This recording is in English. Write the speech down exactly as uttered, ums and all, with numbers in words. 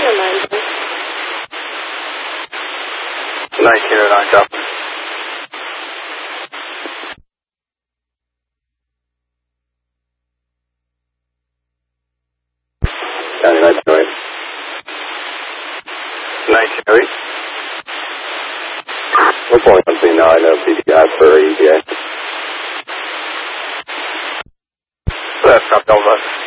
or nine ten? nineteen oh nine, copy. County nineteen oh eight. nineteen oh eight. We're pulling something now, I know P T I for E T A. That's not Delta.